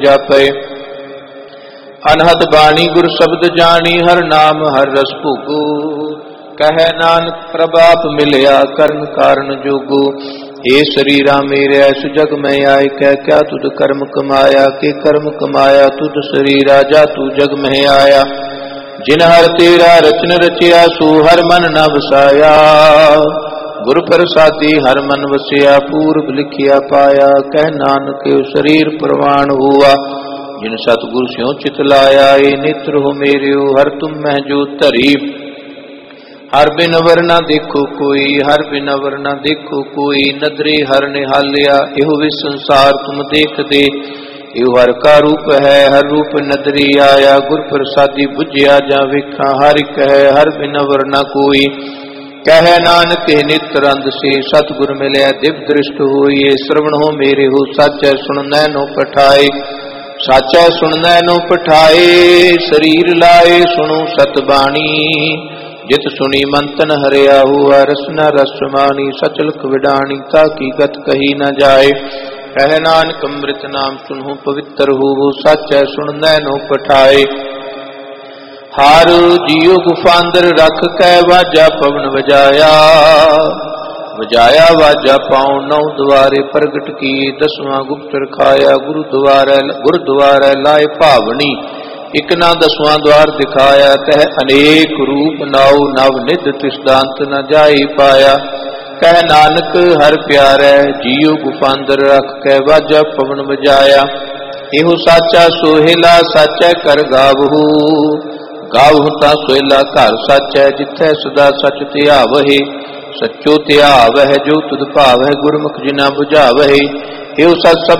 ਜਾਪੈ। ਅਨਹਦ ਬਾਣੀ ਗੁਰ ਸ਼ਬਦ ਜਾਣੀ, ਹਰ ਨਾਮ ਹਰ ਰਸ ਭੋਗੋ। ਕਹੈ ਨਾਨਕ ਪ੍ਰਭਾਪ ਮਿਲਿਆ, ਕਰਨ ਕਾਰਨ ਜੋਗੋ। ਏ ਸਰੀਰਾ ਮੇਰੇ ਇਸ ਜਗ ਮੈਂ ਆਏ, ਕਹਿ ਕਿਆ ਤੁਧ ਕਰਮ ਕਮਾਇਆ। ਕੇ ਕਰਮ ਕਮਾਇਆ ਤੁਧ ਸਰੀਰਾ, ਜਾ ਤੂ ਜਗ ਮਹਿ ਆਇਆ। ਜਿਨ ਹਰ ਤੇਰਾ ਰਚਨ ਰਚਿਆ, ਸੋ ਹਰ ਮਨ ਨ ਵਸਾਇਆ। ਗੁਰ ਪ੍ਰਸਾਦੀ ਹਰ ਮਨ ਵਸਿਆ, ਪੂਰਬ ਲਿਖਿਆ ਪਾਇਆ। ਕਹਿ ਨਾਨਕ ਸਰੀਰ ਪ੍ਰਵਾਨ ਹੁਆ, ਜਿਨ ਸਤਿਗੁਰ ਸਿਉ ਚਿਤ ਲਾਇਆ। ਏ ਨੇਤਰ ਹੋ ਮੇਰਿਓ, ਹਰ ਤੁਮ ਮਹਿ ਜੋ ਧਰੀ। ਹਰ ਬਿਨ ਵਰ ਨਾ ਦੇਖੋ ਕੋਈ, ਹਰ ਬਿਨ ਵਰ ਨਾ ਦੇਖੋ ਕੋਈ। ਨਦਰੇ ਹਰ ਨਿਹਾਲਿਆ, ਇਹੋ ਵਿ ਸੰਸਾਰ ਤੁਮ ਦੇਖਦੇ। ਇਹੋ ਹਰ ਕਾ ਰੂਪ ਹੈ, ਹਰ ਰੂਪ ਨਦਰੀ ਆਇਆ। ਗੁਰ ਪ੍ਰਸਾਦੀ ਬੁਝਿਆ ਜਾਂ ਵੇਖਾਂ, ਹਰ ਇੱਕ ਹੈ, ਹਰ ਬਿਨ ਵਰ ਨਾ ਕੋਈ। ਕਹਿ ਨਾਨਕ ਨਿਤਰੰਦ ਸੇ, ਸਤਿਗੁਰ ਮਿਲਿਆ ਦਿਵ ਦ੍ਰਿਸ਼ਟ ਹੋਈਏ। ਸਰਵਣ ਹੋ ਮੇਰੇ ਹੋ, ਸਾਚੈ ਸੁਣਨੈ ਨੋ ਪਠਾਏ। ਸਾਚੈ ਸੁਣਨੈ ਨੋ ਪਠਾਏ, ਸਰੀਰ ਲਾਏ ਸੁਣੋ ਸਤ ਬਾਣੀ। ਜਿਤ ਸੁਣੀ ਮੰਤਨ ਹਰਿਆ ਹੁਆ, ਰਸਨਾ ਰਸ ਮਾਣੀ। ਸਚਲਕ ਵਿਡਾਣੀ, ਤਾ ਕੀ ਗਤ ਕਹੀ ਨ ਜਾਏ। ਕਹਿ ਨਾਨਕ ਅੰਮ੍ਰਿਤ ਨਾਮ ਸੁਨਹੁ ਪਵਿੱਤਰ ਹੋਵੋ, ਸਾਚੈ ਸੁਣਨੈ ਨੋ ਪਠਾਏ। ਹਾਰ ਜੀਉ ਗੁਫਾ ਅੰਦਰ ਰਖ ਕੈ, ਵਾਜਾ ਪਵਨ ਵਜਾਇਆ। ਵਜਾਇਆ ਵਾਜਾ ਪਾਉ, ਨੌ ਦੁਆਰੇ ਪ੍ਰਗਟ ਕੀਏ। ਦਸਵਾਂ ਗੁਪਤ ਰਖਾਇਆ, ਗੁਰਦੁਆਰੈ ਲਾਏ ਭਾਵਨੀ। ਇਕ ਨਾ ਦਸਵਾਂ ਦੁਆਰ ਦਿਖਾਇਆ, ਤਹ ਅਨੇਕ ਰੂਪ ਨਾਉ। ਨਵ ਨਿਧ ਤਿਸ ਦਾ ਅੰਤ ਨ ਜਾਈ ਪਾਇਆ। ਕਹਿ ਨਾਨਕ ਹਰ ਪਿਆਰੈ, ਜੀਉ ਗੁਫਾ ਅੰਦਰ ਰਖ ਕੈ, ਵਾਜਾ ਪਵਨ ਵਜਾਇਆ। ਇਹੋ ਸਾਚਾ ਸੋਹਿਲਾ, ਸਾਚੈ ਕਰ ਗਾਵਹੂ। ਗਾਵਹੂ ਤਾਂ ਸੋਹਿਲਾ ਘਰ ਸਾਚੈ, ਜਿਥੈ ਸਦਾ ਸਚ ਧਿਆਵਹਿ। ਸੱਚੋ ਧਿਆਵਹਿ ਜੋ ਤੁਧ ਭਾਵਹਿ, ਗੁਰਮੁਖ ਜਿਨਾ ਬੁਝਾਵਹਿ। ਇਹੋ ਸਤ ਸਭ